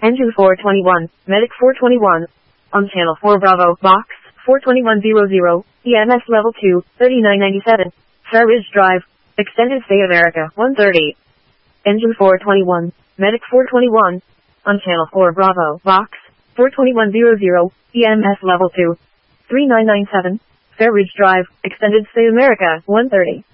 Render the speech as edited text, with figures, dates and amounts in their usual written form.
Engine 421, Medic 421. On Channel 4 Bravo, Box 42100, EMS Level 2, 3997. Fair Ridge Drive, Extended Stay America 130. Engine 421, Medic 421. On Channel 4 Bravo, Box 42100, EMS Level 2, 3997. Fair Ridge Drive, Extended Stay America 130.